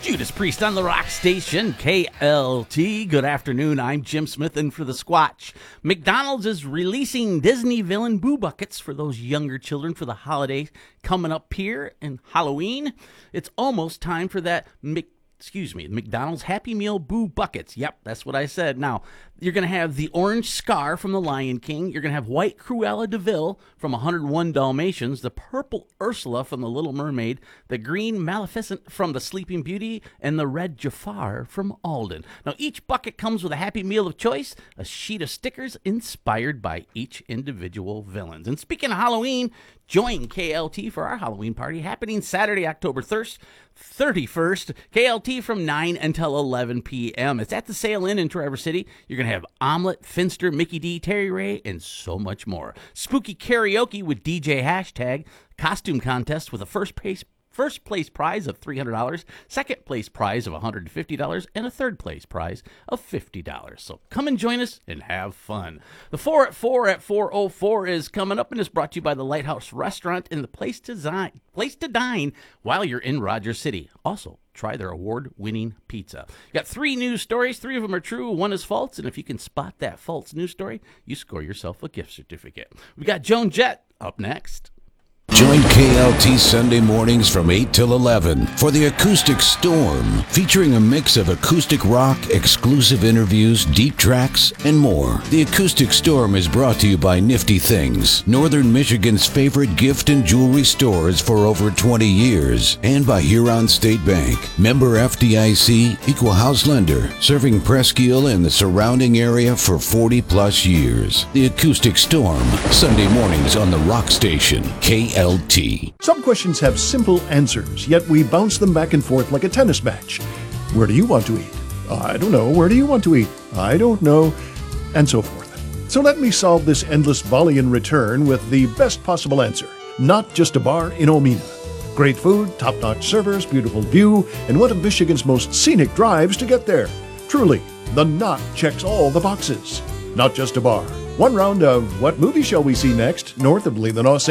Judas Priest on the Rock Station, KLT. Good afternoon, I'm Jim Smith in for the Squatch. McDonald's is releasing Disney villain Boo Buckets for those younger children for the holidays coming up here in Halloween. It's almost time for that McDonald's Happy Meal Boo Buckets. Yep, that's what I said. Now, you're going to have the orange Scar from The Lion King. You're going to have white Cruella de Vil from 101 Dalmatians, the purple Ursula from The Little Mermaid, the green Maleficent from The Sleeping Beauty, and the red Jafar from Alden. Now, each bucket comes with a Happy Meal of choice, a sheet of stickers inspired by each individual villains. And speaking of Halloween, join KLT for our Halloween party happening Saturday, October 31st, KLT from 9 until 11 p.m. It's at the Sail Inn in Traverse City. You're going to have Omelette, Finster, Mickey D, Terry Ray, and so much more. Spooky karaoke with DJ Hashtag, costume contest with a first place prize of $300, second place prize of $150, and a third place prize of $50. So come and join us and have fun. The 4 at 4 at 404 is coming up and is brought to you by the Lighthouse Restaurant and the place to dine while you're in Rogers City. Also, try their award-winning pizza. You got 3 news stories. 3 of them are true. 1 is false. And if you can spot that false news story, you score yourself a gift certificate. We got Joan Jett up next. Join KLT Sunday mornings from 8 till 11 for the Acoustic Storm, featuring a mix of acoustic rock, exclusive interviews, deep tracks, and more. The Acoustic Storm is brought to you by Nifty Things, Northern Michigan's favorite gift and jewelry stores for over 20 years, and by Huron State Bank, member FDIC, equal house lender, serving Presque Isle and the surrounding area for 40-plus years. The Acoustic Storm, Sunday mornings on the Rock Station, KLT. Some questions have simple answers, yet we bounce them back and forth like a tennis match. Where do you want to eat? I don't know. Where do you want to eat? I don't know. And so forth. So let me solve this endless volley in return with the best possible answer. Not Just a Bar in Omena. Great food, top-notch servers, beautiful view, and one of Michigan's most scenic drives to get there. Truly, the Knot checks all the boxes. Not Just a Bar. One round of What Movie Shall We See Next, north of Leelanau,